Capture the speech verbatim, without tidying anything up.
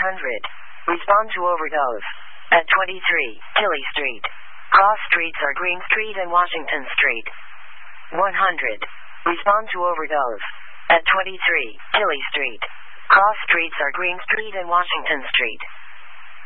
hundred. Respond to overdose. At twenty-three, Tilly Street. Cross streets are Green Street and Washington Street. one hundred. Respond to overdose. At twenty-three, Tilly Street. Cross streets are Green Street and Washington Street.